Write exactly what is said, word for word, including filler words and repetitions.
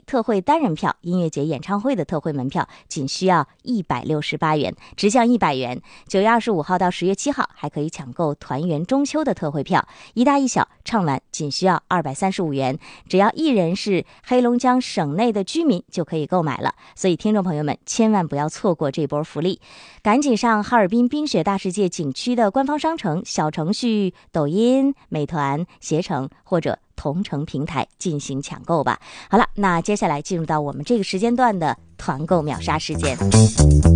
特惠单人票、音乐节演唱会的特惠门票仅需要一百六十八元，直向一百元。九月二十五号到十月七号还可以抢购团圆中秋的特惠票，一大一小唱完仅需要二百三十五元，只要一人是黑龙江省内的居民就可以购买了。所以听众朋友们千万不要错过这波福利，赶紧上哈尔滨冰雪大世界景区的官方商城、小程序、抖音、美团、携程或者同城平台进行抢购吧。好了，那接下来进入到我们这个时间段的团购秒杀时间。